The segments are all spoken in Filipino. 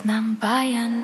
ng bayan.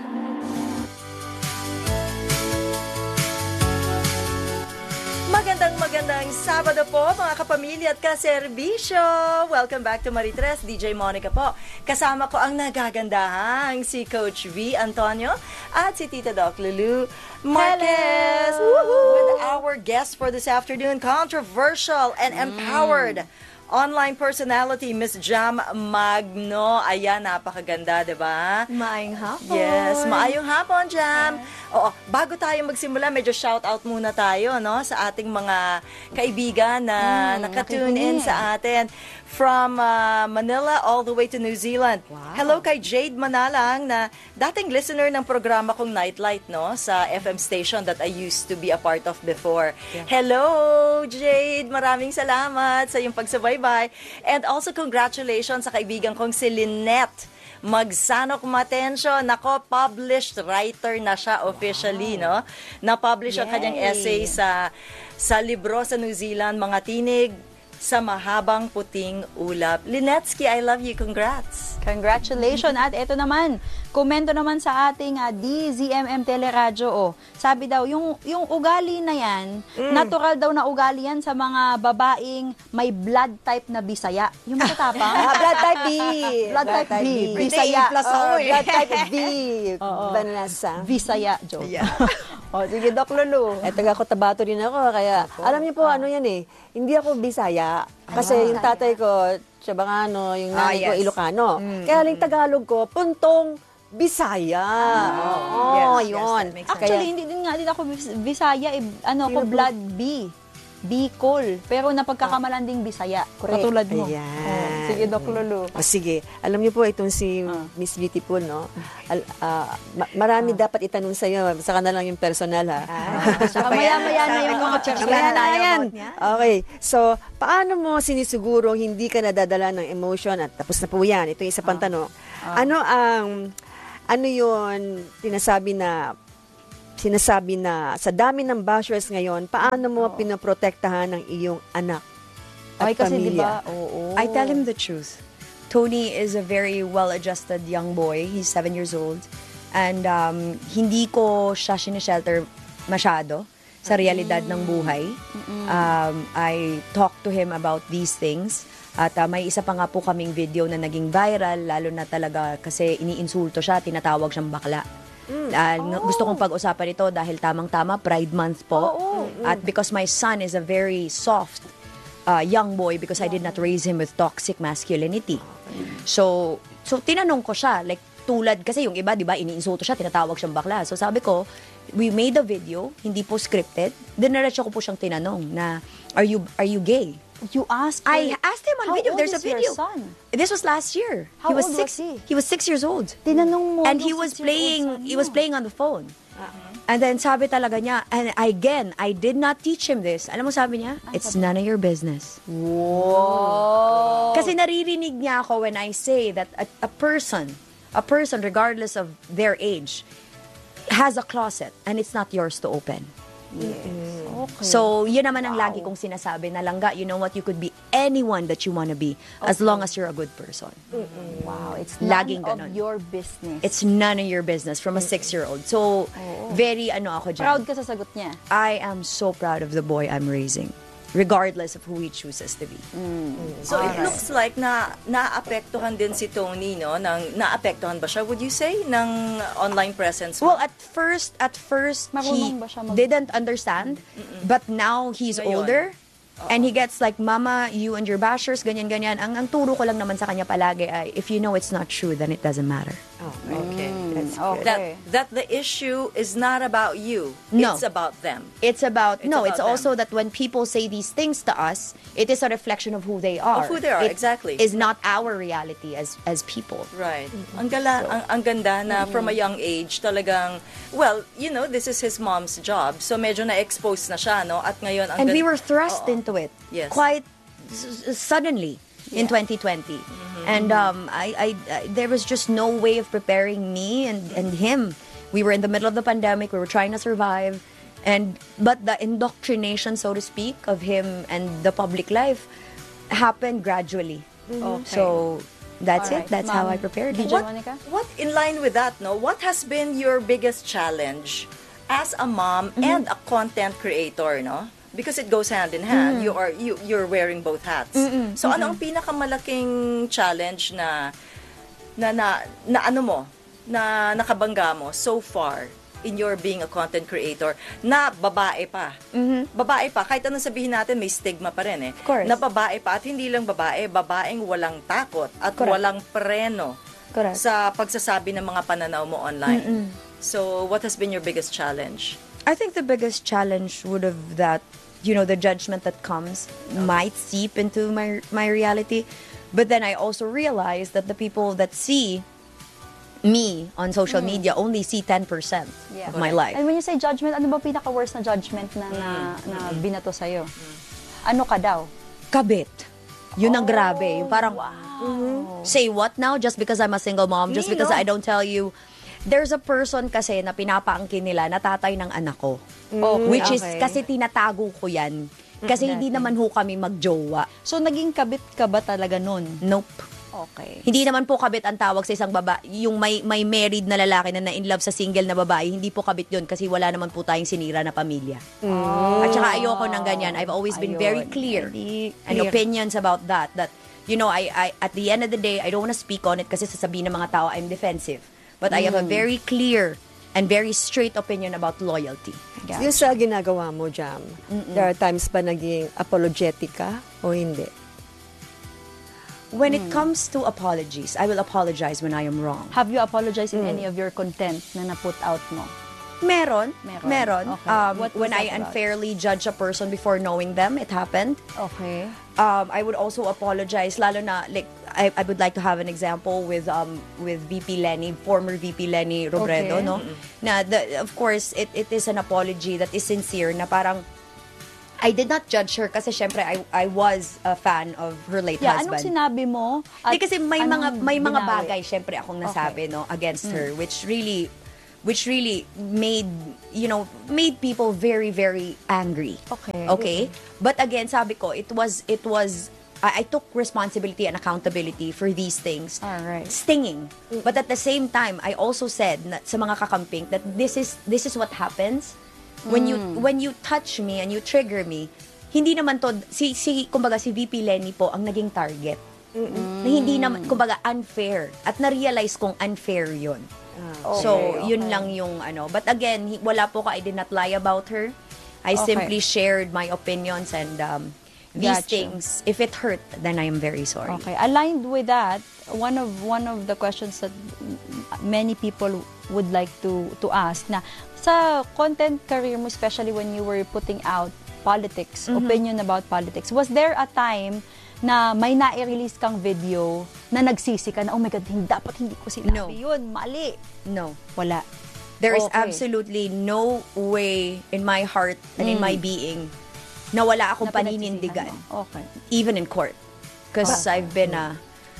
Magandang Sabado po mga kapamilya at kaserbisyo. Welcome back to Maritres, DJ Monica po. Kasama ko ang nagagandahang si Coach V. Antonio at si Tita Doc Lulu Marquez. With our guest for this afternoon, controversial and empowered online personality, Miss Jam Magno. Ayan, napakaganda, di ba? Maayong hapon. Yes, maayong hapon, Jam. Oo, bago tayo magsimula, medyo shout-out muna tayo, no? Sa ating mga kaibigan na nakatune in sa atin. From Manila all the way to New Zealand. Wow. Hello kay Jade Manalang na dating listener ng programa kong Nightlight, no? Sa FM station that I used to be a part of before. Yeah. Hello, Jade! Maraming salamat sa iyong pagsubaybay. And also congratulations sa kaibigan kong si Lynette Magsanok Matensyo. Nako, published writer na siya officially, no? Na-publish ang kanyang essay sa libro sa New Zealand, Mga Tinig sa Mahabang Puting Ulap. Linetsky, I love you. Congrats! Congratulations. At ito naman, komento naman sa ating DZMM Teleradyo. Oh. Sabi daw, yung ugali na yan, natural daw na ugali yan sa mga babaeng may blood type na Bisaya. Yung matatapang? Blood type B. Blood type B. Bisaya. Blood type B. Vanessa. Bisaya, joke. Yeah. Sige, Doc Lulu. Taga Cotabato din ako, kaya alam niyo po ano yan hindi ako Bisaya. Kasi yung tatay ko, Siyabangano, yung nanay ko, Ilocano. Kaya lang Tagalog ko, puntong Bisaya. Yun. Actually, hindi din ako Bisaya. Ako blood B. Bicol. Pero napagkakamalan ding Bisaya. Correct. Katulad mo. Ayan. Sige, Doc Lulu. Sige. Alam niyo po, itong si Miss Beautiful, no? Marami dapat itanong sa'yo. Sa kanila lang yung personal, ha? Maya-maya na yung mga personal yan. Okay. So, paano mo sinisiguro hindi ka nadadala ng emotion? At tapos na po yan. Ito yung isa pang tanong. Ano yun sinasabi na sa dami ng bashers ngayon, paano mo pinoprotektahan ng iyong anak at pamilya? I tell him the truth. Tony is a very well-adjusted young boy. He's 7 years old. And hindi ko siya sinishelter masyado sa realidad ng buhay. I talk to him about these things. At may isa pa nga po kaming video na naging viral, lalo na talaga kasi iniinsulto siya, tinatawag siyang bakla. Gusto kong pag-usapan ito dahil tamang-tama, Pride Month po. At because my son is a very soft young boy because I did not raise him with toxic masculinity. So tinanong ko siya, like tulad, kasi yung iba, di ba, iniinsulto siya, tinatawag siyang bakla. So sabi ko, we made a video, hindi po scripted. Dinerecho ko po siyang tinanong na, are you gay? You asked him? I asked him on video. There's a video. Your son? This was last year. How old was he? He was 6 years old. Tinanong mo. And he was playing on the phone. And then sabi talaga niya, and again, I did not teach him this. Alam mo sabi niya? It's none of your business. Whoa. Kasi naririnig niya ako when I say that a person regardless of their age has a closet and it's not yours to open. Yes. Okay. So, yun naman ang lagi kong sinasabi na langga, you know what, you could be anyone that you want to be as long as you're a good person. Wow, it's Laging none ganon. of your business. It's none of your business from a 6-year-old. So, very ako dyan. Proud ka sa sagot niya. I am so proud of the boy I'm raising, regardless of who he chooses to be. So it looks like naapektuhan din si Tony, no? Naapektuhan ba siya, would you say, ng online presence mo? Well, at first he Marunong ba siya didn't understand, but now he's Ngayon. older. And he gets like, Mama, you and your bashers, ganyan-ganyan. Ang turo ko lang naman sa kanya palagi ay, if you know it's not true, then it doesn't matter. Okay. That's okay. good. That the issue is not about you. No. It's about them. It's about, It's about also that when people say these things to us, it is a reflection of who they are. Of who they are, It exactly. is not our reality as people. Right. Ang ganda na from a young age talagang, well, you know, this is his mom's job. So medyo na-expose na siya, no? At ngayon, And we were thrust into it Yes. quite suddenly in 2020. And there was just no way of preparing me and him. We were in the middle of the pandemic. We were trying to survive. But the indoctrination, so to speak, of him and the public life happened gradually. Okay. So That's Alright. it. That's how Ma'am, I prepared it. DJ Monica? What in line with that, no? What has been your biggest challenge as a mom and a content creator, no? Because it goes hand in hand. You're wearing both hats. So ano ang pinakamalaking challenge na ano mo, na nakabangga mo so far in your being a content creator na babae pa. Babae pa, kahit anong sabihin natin, may stigma pa rin eh. Of course. Na babae pa, at hindi lang babae, babaeng walang takot at Correct. walang preno Correct. sa pagsasabi ng mga pananaw mo online. So, what has been your biggest challenge? I think the biggest challenge would have that, the judgment that comes might seep into my reality. But then I also realized that the people that see me on social media only see 10% Yeah. of my life. And when you say judgment, ano ba pinaka-worst na judgment na binato sa'yo? Ano ka daw? Kabit. Yun ang grabe. Yung parang, say what now? Just because I'm a single mom? Just Hindi, because no? I don't tell you? There's a person kasi na pinapaangkin nila na tatay ng anak ko. Which is, Okay. kasi tinatago ko yan. Kasi hindi naman ho kami magjowa. So, naging kabit ka ba talaga nun? Nope. Okay. Hindi naman po kabit ang tawag sa isang babae. Yung may married na lalaki na in love sa single na babae, hindi po kabit yun kasi wala naman po tayong sinira na pamilya. At saka ayoko ng ganyan. I've always been very clear and opinions about that. That, I at the end of the day, I don't want to speak on it kasi sasabihin ng mga tao I'm defensive. But I have a very clear and very straight opinion about loyalty. Yung sa ginagawa mo, Jam, there are times ba naging apologetic ka o hindi? When it comes to apologies, I will apologize when I am wrong. Have you apologized in any of your content na na-put out mo? Meron. Okay. What was When I that about? unfairly judge a person before knowing them, it happened. Okay. I would also apologize, lalo na, like, I would like to have an example with VP Lenny, former VP Lenny Robredo, Okay. no? Na, of course, it is an apology that is sincere, na parang, I did not judge her kasi syempre I was a fan of her late Yeah, anong husband. sinabi mo? Hindi kasi may anong mga binawi? bagay syempre akong nasabi no against her which really made people very very angry. Okay. But again, sabi ko, it was I took responsibility and accountability for these things. Alright. Stinging. But at the same time, I also said na, sa mga kakamping that this is what happens when you touch me and you trigger me. Hindi naman to kumbaga si VP Lenny po ang naging target. Na hindi naman kumbaga unfair at na-realize kong unfair 'yon. So, yun lang yung ano. But again, wala po I did not lie about her. I simply shared my opinions and these Gotcha. things. If it hurt, then I am very sorry. Okay. Aligned with that, one of the questions that many people would like to ask na sa content career mo, especially when you were putting out politics, opinion about politics, was there a time na may na-release kang video na nagsisi ka na, oh my God, dapat hindi ko sinabi No. yun, mali. No. Wala. There is Okay. absolutely no way in my heart and in my being na wala akong Na paninindigan. pinagsisihan mo. Okay. Even in court. Because I've been a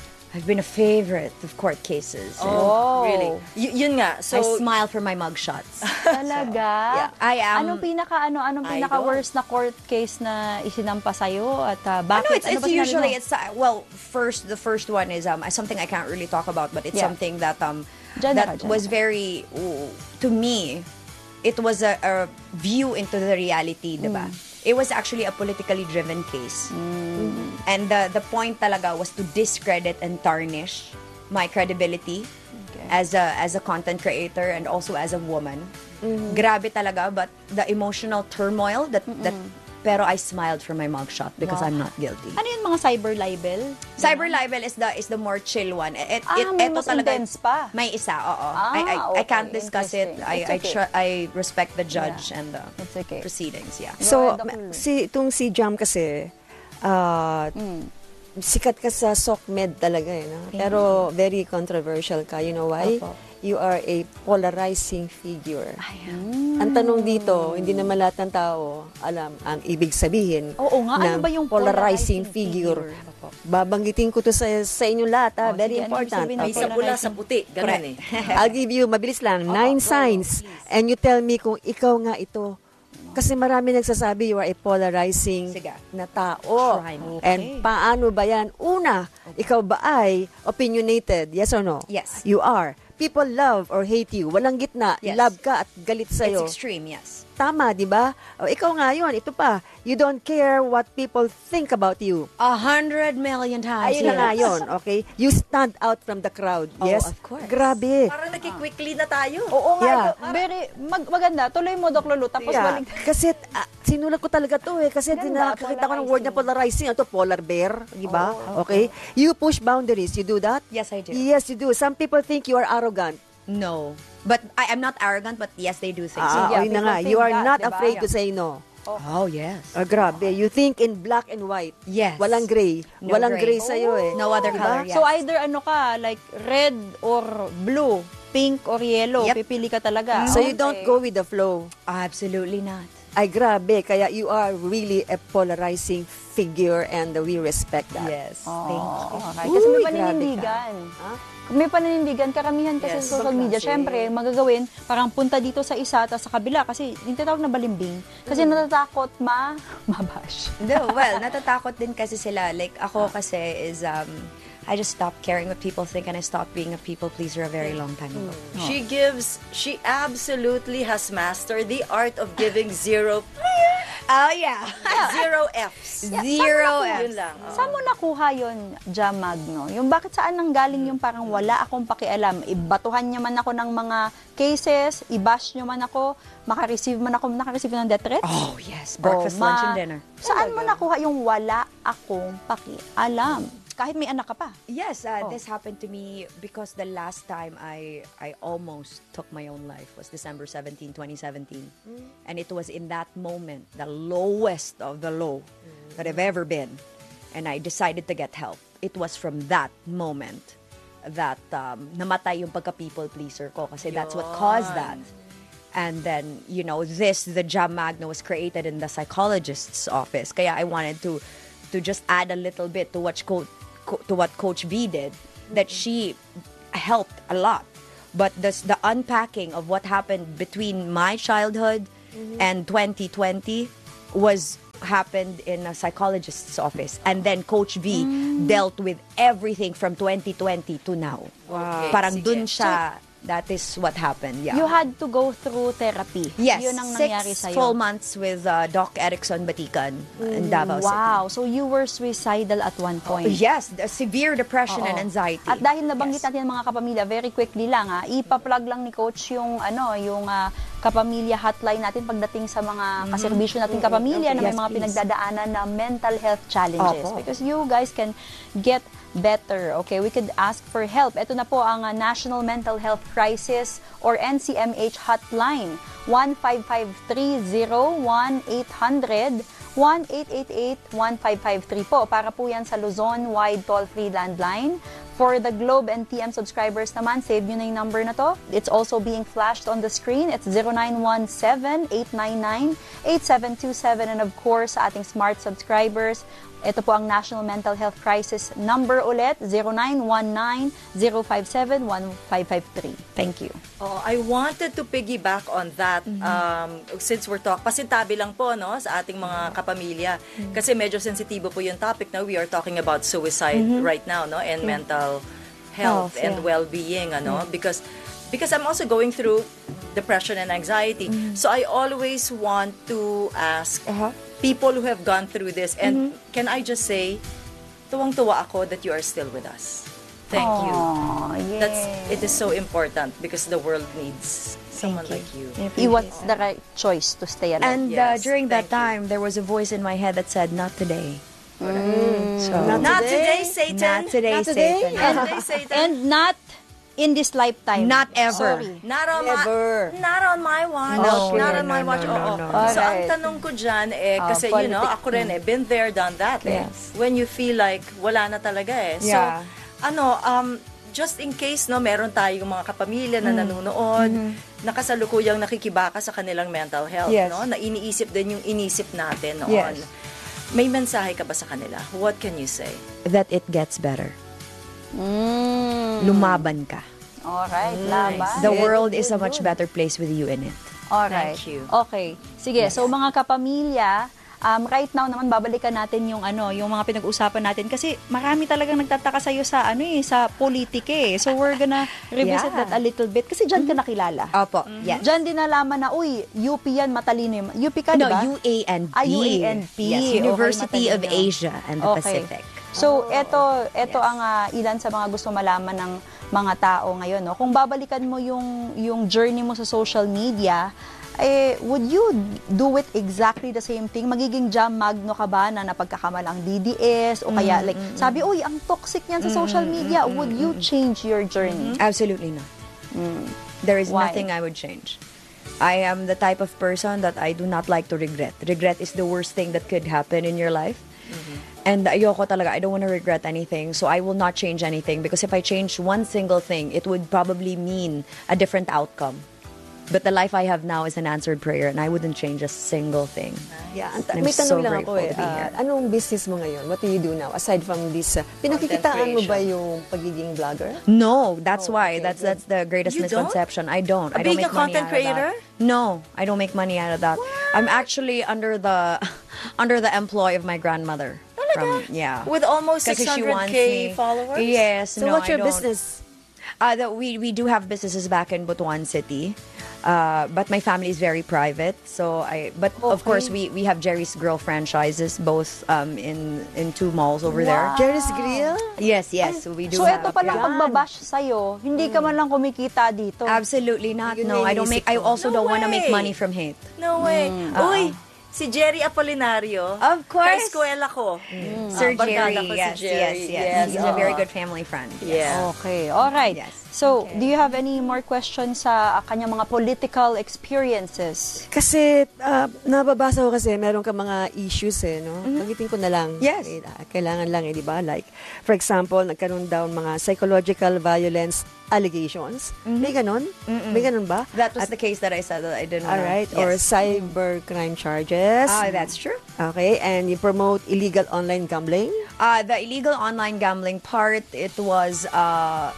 favorite of court cases. Oh, really? Yun nga. So, I smile for my mugshots. Talaga? Yeah, I am. Anong pinaka worst na court case na isinampa sa'yo at bakit? No, it's ba sinabi usually mo? the first one is something I can't really talk about, but it's Yeah. something that Diyan was ka. very to me, it was a view into the reality, diba? It was actually a politically driven case. And the point talaga was to discredit and tarnish my credibility as a content creator and also as a woman. Grabe talaga, but the emotional turmoil that pero I smiled for my mugshot because I'm not guilty. Ano yung mga cyber libel? Cyber libel is the more chill one. May Eto mas talaga, intense pa. May isa, oo. okay. I can't discuss it. Interesting. It's okay. I respect the judge and the It's okay. proceedings, yeah. So, Go ahead, Dr. si Jam kasi, sikat ka sa SOCMED talaga eh. No? Pero very controversial ka. You know why? Opo. You are a polarizing figure. Ang tanong dito, hindi naman lahat ng tao alam ang ibig sabihin Oo nga, ano ng ba yung polarizing figure? Opo. Babanggitin ko to sa inyong lahat. Oh, Very sige, ano ibig important. sabihin ng may sa pula sa puti. Ganun eh. I'll give you, mabilis lang, 9 signs. And you tell me kung ikaw nga ito Kasi marami nagsasabi you are a polarizing Sige. na tao. Crime. And paano ba yan? Una, ikaw ba ay opinionated? Yes or no? Yes. You are. People love or hate you. Walang gitna. Yes. Love ka at galit It's sa'yo. extreme, yes. Tama, di ba? O, ikaw nga yun. Ito pa. You don't care what people think about you. 100 million times. Ayun na nga yun, okay? You stand out from the crowd. Oh, Yes? of course. Grabe. Parang nagki-quickly na tayo. Oo nga. Yeah. Very, maganda. Tuloy mo, Doc Lulu. Tapos Yeah. balik. Kasi sinulat ko talaga to eh. Kasi Ganda, nakakita ko ng word na polarizing. Ito, polar bear. Di ba? Okay? You push boundaries. You do that? Yes, I do. Yes, you do. Some people think you are arrogant. No. But I am not arrogant, but yes, they do think so. Yeah, Ayun na people nga. think You are that, not diba? afraid to Yeah. say no. Oh, yes. Grabe. You think in black and white. Yes. Walang gray. No Walang gray. gray sa'yo eh. No other Diba? color, yes. So either ano ka, like red or blue, pink or yellow, Yep. pipili ka talaga. So you don't go with the flow. Absolutely not. Ay, grabe. Kaya you are really a polarizing figure and we respect that. Yes. Oh, Thank you. okay. Kasi may Uy, grabe paninindigan. Ha? May paninindigan, karamihan kasi Yes, sa social media. klase. Siyempre, magagawin, parang punta dito sa isa, tapos sa kabila. Kasi yung tinatawag na balimbing. Kasi natatakot mabash. No, well, natatakot din kasi sila. Like, ako kasi is, I just stopped caring what people think and I stopped being a people pleaser a very long time ago. She absolutely has mastered the art of giving zero Fs. Zero Yun Fs. lang. Saan mo nakuha yun, Jam Magno? Yung bakit saan nanggaling yung parang wala akong pakialam? Ibatuhan niya man ako ng mga cases, i-bash niyo man ako, nakareceive ng death threats? Oh, yes. Breakfast, lunch, and dinner. Saan mo nakuha yung wala akong pakialam? Kahit may anak ka pa. Yes, this happened to me because the last time I almost took my own life was December 17, 2017. And it was in that moment, the lowest of the low that I've ever been. And I decided to get help. It was from that moment that namatay yung pagka-people pleaser ko kasi that's what caused that. And then, the Jam Magno was created in the psychologist's office. Kaya I wanted to just add a little bit to what Coach V did, that she helped a lot. But the unpacking of what happened between my childhood and 2020 happened in a psychologist's office. And then Coach V dealt with everything from 2020 to now. Wow. Parang Sige. dun siya, that is what happened. Yeah. You had to go through therapy. Yes, Yun ang nangyari 6 sa'yo. full months with Doc Erickson Batican in Davao City. Wow. So you were suicidal at one point. Yes, the severe depression and Oo. anxiety. At dahil nabanggit Yes. natin mga kapamilya, very quickly lang ipa-plug lang ni Coach yung kapamilya hotline natin pagdating sa mga kaserbisyo natin kapamilya na may Yes, mga please. pinagdadaanan na mental health challenges. Opo. Because you guys can get better. Okay, we could ask for help. Ito na po ang National Mental Health Crisis or NCMH hotline. 15530-1800 1-888-1553 po. Para po yan sa Luzon-wide toll-free landline. For the Globe and TM subscribers naman, save nyo na yung number na to. It's also being flashed on the screen. It's 0917-899-8727. And of course, sa ating smart subscribers, ito po ang National Mental Health Crisis number ulit, 0919-057-1553. Thank you. Oh, I wanted to piggyback on that since we're pasintabi lang po sa ating mga kapamilya kasi medyo sensitibo po yung topic na we are talking about suicide right now and mental health and well-being because I'm also going through depression and anxiety. So I always want to ask people who have gone through this and can I just say tuwang-tuwa ako that you are still with us. Thank you. It is so important because the world needs someone like you. It was the right choice to stay alive. And Yes, during that thank you. time, there was a voice in my head that said, "Not today." So Not today, Satan. Not today, Not today? Satan. Not today, Satan. And not in this lifetime. Not ever. Sorry. Not on Never. not on my watch. Okay. Not on my No, watch. no, Oo. no, no. So, ang Alright. tanong ko dyan kasi politics. ako rin been there, done that Yes. When you feel like wala na talaga So, Yeah. just in case, meron tayong mga kapamilya na nanonood, nakasalukuyang nakikibaka sa kanilang mental health, Yes. na iniisip din yung inisip natin noon. Yes. May mensahe ka ba sa kanila? What can you say? That it gets better. Lumaban ka. Alright, laban. The world is a much better place with you in it. Alright. Thank you. Okay. Sige, so mga kapamilya, right now naman babalikan natin yung yung mga pinag-usapan natin kasi marami talagang nagtataka sa iyo sa sa politika eh. So we're gonna revisit Yeah. that a little bit kasi diyan ka nakilala. Opo, yes. Diyan din nalaman na UP yan, matalino yung UP ka, di No, ba? UANP. UANP. Yes, Okay, University of matalino. Asia and the Okay. Pacific. So, ito ang ilan sa mga gusto malaman ng mga tao ngayon. No? Kung babalikan mo yung journey mo sa social media, would you do it exactly the same thing? Magiging jam magno ka ba na napagkakamalang DDS? O kaya, sabi, uy, ang toxic niyan sa social media. Would you change your journey? Absolutely not. There is Why? nothing I would change. I am the type of person that I do not like to regret. Regret is the worst thing that could happen in your life. And ayoko talaga, I don't want to regret anything. So I will not change anything because if I change one single thing, it would probably mean a different outcome. But the life I have now is an answered prayer and I wouldn't change a single thing. Yeah, I'm may so tanong lang ako grateful to be here. anong business mo ngayon? What do you do now? Aside from this, pinakikitaan mo creation. ba yung pagiging vlogger? No, that's why. okay, That's the greatest You don't? misconception. I don't. I don't Being make a money content out of that. creator? No, I don't make money out of that. I'm actually under the employ of my grandmother. Yeah. With almost Kasi she wants 600K me. followers? Yes. So no, what's I your don't. business? We do have businesses back in Butuan City. But my family is very private, but of course we have Jerry's Grill franchises both in two malls over there. Jerry's Grill? Yes, we do. So, have, ito palang yeah. pagbabash sa'yo, hindi ka man lang kumikita dito. Absolutely not. Yun No, na I don't make. iniisip I ko. also No don't want to make way. money from hate. No way. Uy, si Jerry Apolinario. Of course. Ka-eskwela ko. Sir barkada Jerry, ko si yes, Jerry. yes. He's a very oo. good family friend. Yeah. Okay, alright. Yes. So, do you have any more questions sa kanyang mga political experiences? Kasi nababasa ko kasi meron ka mga issues no? Pagitin ko na lang. Yes. Kailangan lang di ba? Like, for example, nagkaroon daw mga psychological violence allegations. May ganun? May ganun ba? That was the case that I said that I didn't know. Alright. Or Yes. cyber crime charges. That's true. Okay. And you promote illegal online gambling. The illegal online gambling part, it was a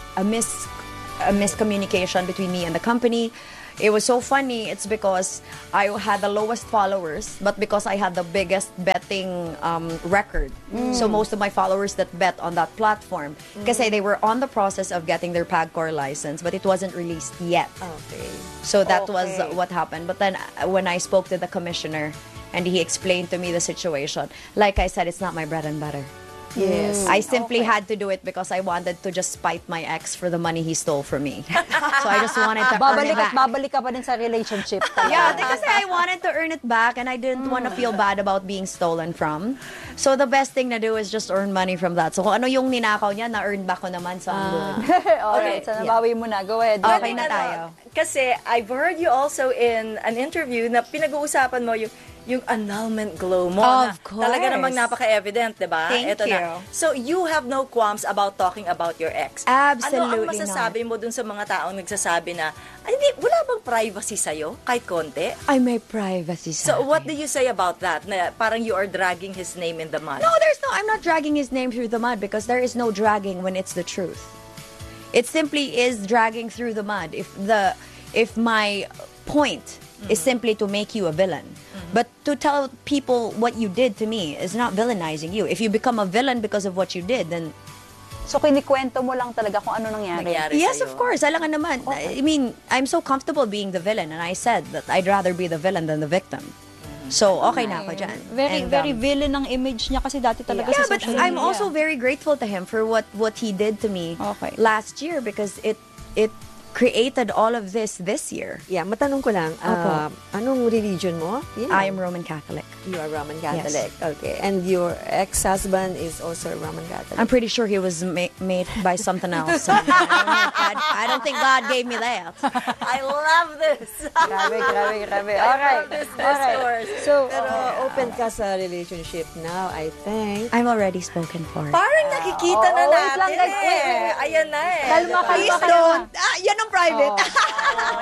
miscommunication between me and the company. It was so funny. It's because I had the lowest followers, but because I had the biggest betting record. So most of my followers that bet on that platform, kasi they were on the process of getting their PAGCOR license, but it wasn't released yet. Okay. So that was Okay. what happened. But then when I spoke to the commissioner and he explained to me the situation, like I said, it's not my bread and butter. Yes. I simply had to do it because I wanted to just spite my ex for the money he stole from me. So I just wanted to earn Babalik it at back. babalik ka pa din sa relationship. Yeah, because I wanted to earn it back and I didn't want to feel bad about being stolen from. So the best thing to do is just earn money from that. So kung ano yung ninakaw niya, na-earn back ko naman sa good. Alright, so nabawi mo na. Go ahead. Okay na tayo. Kasi I've heard you also in an interview na pinag-uusapan mo yung annulment glow mo. Of na course. Talaga namang napaka-evident, di ba? Thank Ito you. Na. So you have no qualms about talking about your ex. Absolutely Ano ang masasabi mo dun sa mga taong nagsasabi na, ay, hindi, wala bang privacy sa'yo? Kahit konti? I may privacy sa So what akin. do you say about that? Na parang you are dragging his name in the mud. No, I'm not dragging his name through the mud because there is no dragging when it's the truth. It simply is dragging through the mud if my point is simply to make you a villain. But to tell people what you did to me is not villainizing you. If you become a villain because of what you did, then So, kinikwento mo lang talaga kung ano nangyari. yes, sa'yo. of course. Alangan naman. I mean, I'm so comfortable being the villain and I said that I'd rather be the villain than the victim. So, okay na ako dyan. Very, And, very villain ang image niya kasi dati talaga yeah, sa but social I'm media. also very grateful to him for what he did to me Okay. last year because it created all of this year. Yeah, matanong ko lang, anong religion mo? I am Roman Catholic. You are Roman Catholic. Okay. And your ex-husband is also Roman Catholic. I'm pretty sure he was made by something else. I don't think God gave me that. I love this. Grabe. Alright. this Alright. discourse. So, Pero open ka sa relationship now, I think. I'm already spoken for. Parang nakikita na wait natin lang, guys. Wait. Ayan na eh. kalma Please ka na. don't. Yan ang private. Maya-maya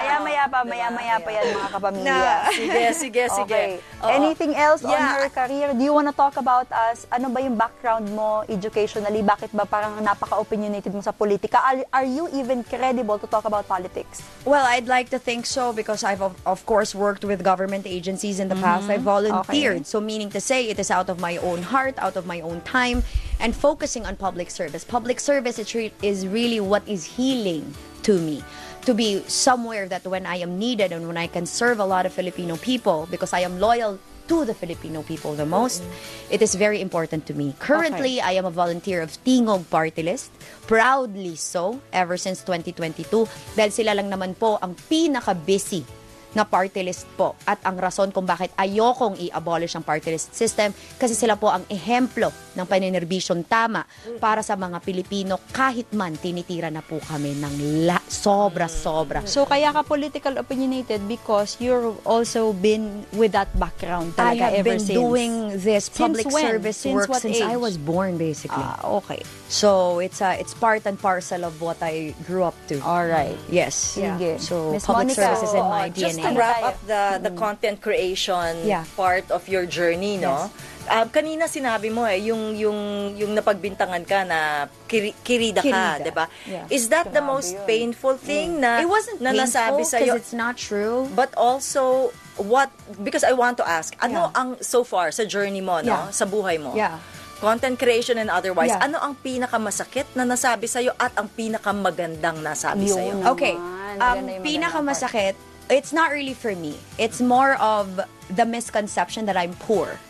pa, maya-maya pa yan, mga kapamilya. Sige. Okay. Oo. Anything else on Yeah. her career? Do you wanna talk about ano ba yung background mo educationally? Bakit ba parang napaka-opinionated mo sa politika? Are you even credible to talk about politics? Well, I'd like to think so because I've of course worked with government agencies in the past. I volunteered. So meaning to say it is out of my own heart, out of my own time, and focusing on public service. Public service is really what is healing to me. To be somewhere that when I am needed and when I can serve a lot of Filipino people because I am loyal to the Filipino people the most, it is very important to me. Currently, I am a volunteer of Tingog Party List. Proudly so, ever since 2022. Dahil sila lang naman po ang pinaka-busy na party list po. At ang rason kung bakit ayokong i-abolish ang party list system kasi sila po ang ehemplo ng paninirbisyong tama para sa mga Pilipino kahit man tinitira na po kami ng sobra-sobra. So, kaya ka political opinionated because you've also been with that background I talaga have ever been since. doing this public when? service Since work what since I age? was born, basically. Okay. So it's part and parcel of what I grew up to. All right. Yes. Sige. So Miss public Monica. service is in my Just DNA. to wrap up the content creation Yeah. part of your journey, no? Kanina sinabi mo yung napagbintangan ka na kirida ka, Kirida. 'di ba? Yeah. Is that the most painful thing na It wasn't na nasabi painful sa because it's not true. But also because I want to ask, ano Yeah. ang so far sa journey mo, no? Yeah. Sa buhay mo? Yeah. Content creation and otherwise, Yeah. ano ang pinakamasakit na nasabi sa'yo at ang pinakamagandang nasabi Yun sa'yo? na. Okay. Maganda yung Pinakamasakit, it's not really for me. It's more of the misconception that I'm poor.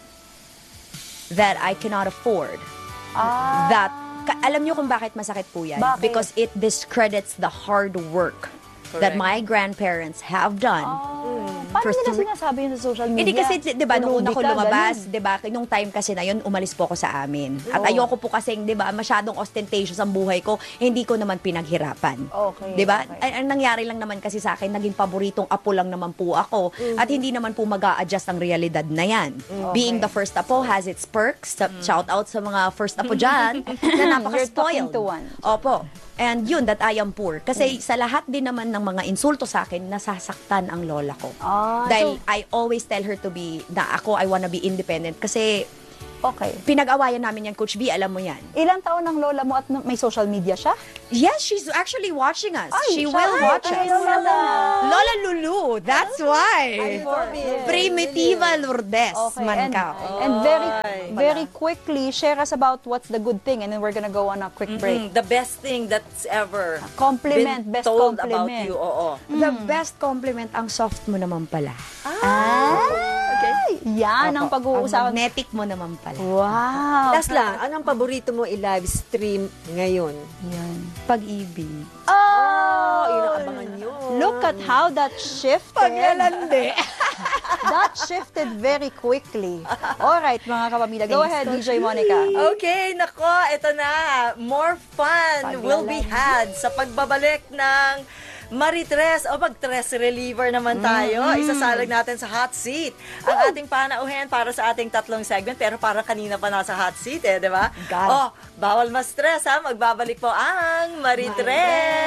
That I cannot afford. That, alam niyo kung bakit masakit po yan? Bakit? Because it discredits the hard work that Correct. my grandparents have done. Paano For nila three- sinasabi yun sa social media? Hindi kasi, di ba, nung una ko Pulubi ka, lumabas, ganun. di ba, nung time kasi na yun, umalis po ako sa amin. At ayoko po kasing, di ba, masyadong ostentatious ang buhay ko, hindi ko naman pinaghirapan. Okay, Di ba? okay. Ang nangyari lang naman kasi sa akin, naging paboritong apo lang naman po ako. At hindi naman po mag-a-adjust ang realidad na yan. Being the first apo has its perks. Shout out sa mga first apo dyan na napaka-spoiled. You're talking to one. Opo. And yun, that I am poor. Kasi sa lahat din naman ng mga insulto sa akin, nasasaktan ang lola ko. Dahil I always tell her to be, na ako, I wanna be independent. Kasi Okay. pinag-awayan namin yan, Coach B, alam mo yan. Ilang taon ang lola mo at may social media siya? Yes, she's actually watching us. Ay, She siya. will watch Ay, us. Lola. Lola Lulu, that's why. Primitiva Lourdes, Okay. Mancao. And very quickly, share us about what's the good thing and then we're gonna go on a quick break. The best thing that's ever Compliment, been best told compliment. about you. Oo. The best compliment, ang soft mo naman pala. Yan ang Ang pag-uusapan. magnetic mo naman pala. Wow. Last lang, anong paborito mo i-live stream ngayon? Yan. Pag-ibig. Oh, yun ang abangan nyo. Look at how that shifted. Paglalandi. That shifted very quickly. All right, mga kapamilya. Go ahead, DJ Monica. Okay, nako, ito na. More fun will be had sa pagbabalik ng Maritres o mag-stress reliever naman tayo. Isasalag natin sa hot seat. Ang ating panauhin para sa ating tatlong segment pero parang kanina pa nasa hot seat di ba? God. Oh, bawal ma-stress ha. Magbabalik po ang Maritres.